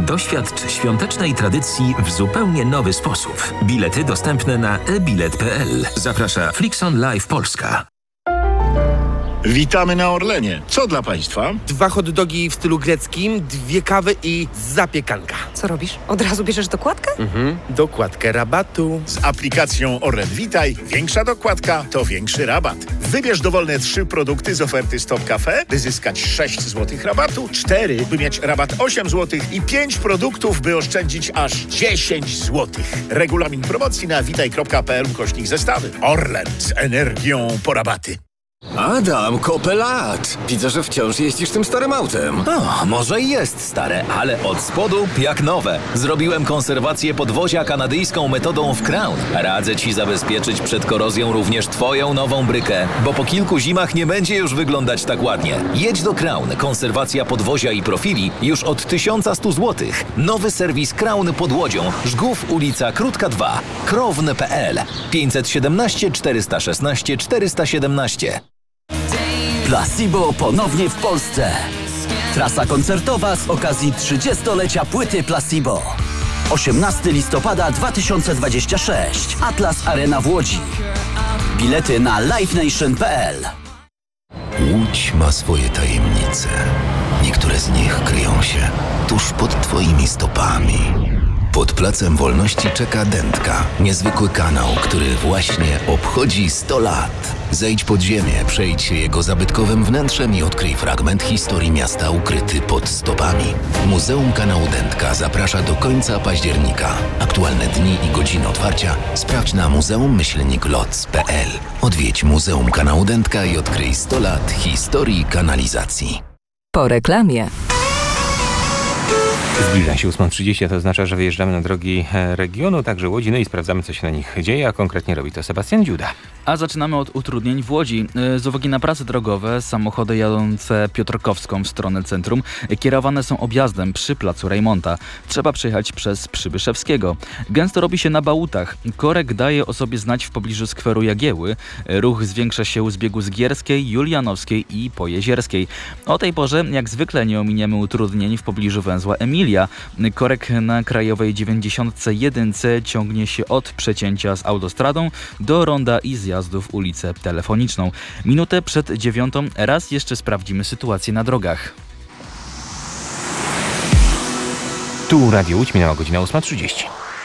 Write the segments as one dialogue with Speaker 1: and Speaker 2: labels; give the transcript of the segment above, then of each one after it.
Speaker 1: Doświadcz świątecznej tradycji w zupełnie nowy sposób. Bilety dostępne na ebilet.pl. Zaprasza Flixon Live Polska.
Speaker 2: Witamy na Orlenie. Co dla Państwa?
Speaker 3: 2 hot dogi w stylu greckim, 2 kawy i zapiekanka.
Speaker 4: Co robisz? Od razu bierzesz dokładkę?
Speaker 3: Dokładkę rabatu.
Speaker 2: Z aplikacją Orlen Witaj większa dokładka to większy rabat. Wybierz dowolne 3 produkty z oferty Stop Cafe, by zyskać 6 zł rabatu, 4, by mieć rabat 8 zł i 5 produktów, by oszczędzić aż 10 zł. Regulamin promocji na witaj.pl/zestawy. Orlen z energią po rabaty.
Speaker 5: Adam, kopę lat. Widzę, że wciąż jeździsz tym starym autem.
Speaker 6: O, może i jest stare, ale od spodu jak nowe. Zrobiłem konserwację podwozia kanadyjską metodą w Crown. Radzę Ci zabezpieczyć przed korozją również Twoją nową brykę, bo po kilku zimach nie będzie już wyglądać tak ładnie. Jedź do Crown. Konserwacja podwozia i profili już od 1100 zł. Nowy serwis Crown pod Łodzią. Żgów, ulica Krótka 2. Crown.pl 517 416 417.
Speaker 7: Placebo ponownie w Polsce. Trasa koncertowa z okazji 30-lecia płyty Placebo. 18 listopada 2026. Atlas Arena w Łodzi. Bilety na livenation.pl.
Speaker 8: Łódź ma swoje tajemnice. Niektóre z nich kryją się tuż pod Twoimi stopami. Pod Placem Wolności czeka Dętka, niezwykły kanał, który właśnie obchodzi 100 lat. Zejdź pod ziemię, przejdź się jego zabytkowym wnętrzem i odkryj fragment historii miasta ukryty pod stopami. Muzeum Kanału Dętka zaprasza do końca października. Aktualne dni i godziny otwarcia sprawdź na muzeum-loc.pl. Odwiedź Muzeum Kanału Dętka i odkryj 100 lat historii kanalizacji.
Speaker 4: Po reklamie.
Speaker 9: Zbliża się 8:30, a to oznacza, że wyjeżdżamy na drogi regionu, także Łodzi, no i sprawdzamy, co się na nich dzieje, a konkretnie robi to Sebastian Dziuda.
Speaker 10: A zaczynamy od utrudnień w Łodzi. Z uwagi na prace drogowe, samochody jadące Piotrkowską w stronę centrum kierowane są objazdem przy placu Rejmonta. Trzeba przejechać przez Przybyszewskiego. Gęsto robi się na Bałutach. Korek daje o sobie znać w pobliżu skweru Jagieły. Ruch zwiększa się z biegu Zgierskiej, Julianowskiej i Pojezierskiej. O tej porze, jak zwykle, nie ominiemy utrudnień w pobliżu węzła Emilia. Korek na krajowej 91C ciągnie się od przecięcia z autostradą do ronda i zjazdu w ulicę Telefoniczną. Minutę przed 9:00 raz jeszcze sprawdzimy sytuację na drogach.
Speaker 9: Tu Radio Łódź, minęła godzina 8:30.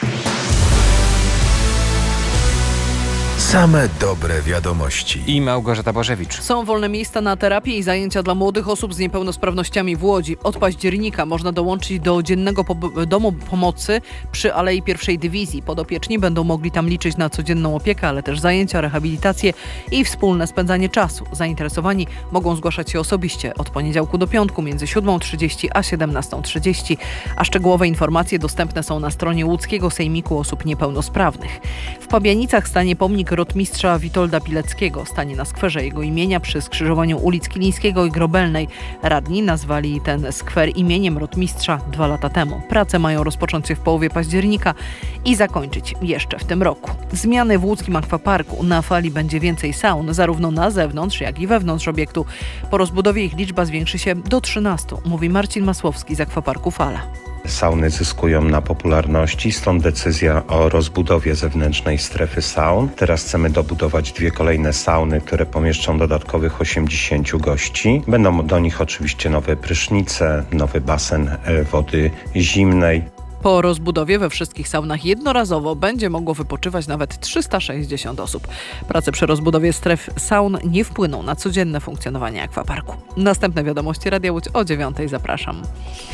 Speaker 11: Same dobre wiadomości.
Speaker 9: I Małgorzata Bożewicz.
Speaker 12: Są wolne miejsca na terapię i zajęcia dla młodych osób z niepełnosprawnościami w Łodzi. Od października można dołączyć do dziennego domu pomocy przy Alei Pierwszej Dywizji. Podopieczni będą mogli tam liczyć na codzienną opiekę, ale też zajęcia, rehabilitację i wspólne spędzanie czasu. Zainteresowani mogą zgłaszać się osobiście od poniedziałku do piątku między 7:30 a 17:30. A szczegółowe informacje dostępne są na stronie Łódzkiego Sejmiku Osób Niepełnosprawnych. W Pabianicach stanie pomnik rotmistrza Witolda Pileckiego. Stanie na skwerze jego imienia przy skrzyżowaniu ulic Kilińskiego i Grobelnej. Radni nazwali ten skwer imieniem rotmistrza 2 lata temu. Prace mają rozpocząć się w połowie października i zakończyć jeszcze w tym roku. Zmiany w łódzkim akwaparku. Na fali będzie więcej saun, zarówno na zewnątrz, jak i wewnątrz obiektu. Po rozbudowie ich liczba zwiększy się do 13, mówi Marcin Masłowski z akwaparku Fala.
Speaker 13: Sauny zyskują na popularności, stąd decyzja o rozbudowie zewnętrznej strefy saun. Teraz chcemy dobudować 2 kolejne sauny, które pomieszczą dodatkowych 80 gości. Będą do nich oczywiście nowe prysznice, nowy basen wody zimnej.
Speaker 12: Po rozbudowie we wszystkich saunach jednorazowo będzie mogło wypoczywać nawet 360 osób. Prace przy rozbudowie stref saun nie wpłyną na codzienne funkcjonowanie akwaparku. Następne wiadomości Radia Łódź o 9:00. Zapraszam.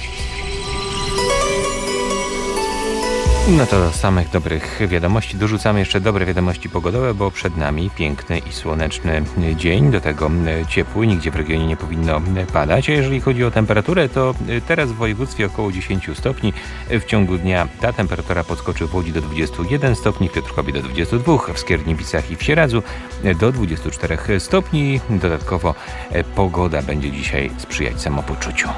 Speaker 9: No to do samych dobrych wiadomości dorzucamy jeszcze dobre wiadomości pogodowe, bo przed nami piękny i słoneczny dzień, do tego ciepły, nigdzie w regionie nie powinno padać, a jeżeli chodzi o temperaturę, to teraz w województwie około 10 stopni, w ciągu dnia ta temperatura podskoczy w Łodzi do 21 stopni, w Piotrkowie do 22, w Skierniewicach i w Sieradzu do 24 stopni, dodatkowo pogoda będzie dzisiaj sprzyjać samopoczuciu.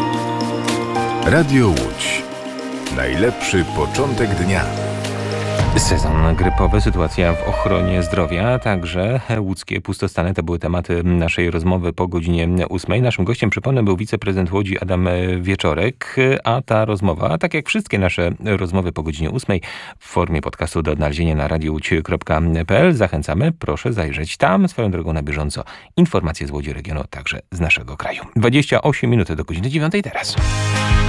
Speaker 11: Radio Łódź. Najlepszy początek dnia.
Speaker 9: Sezon grypowy, sytuacja w ochronie zdrowia, a także łódzkie pustostany to były tematy naszej rozmowy po godzinie 8. Naszym gościem, przypomnę, był wiceprezydent Łodzi Adam Wieczorek, a ta rozmowa, tak jak wszystkie nasze rozmowy po godzinie 8 w formie podcastu do odnalezienia na radiowłódź.pl. Zachęcamy, proszę zajrzeć tam swoją drogą na bieżąco informacje z Łodzi regionu, także z naszego kraju. 28 minut do godziny 9 teraz.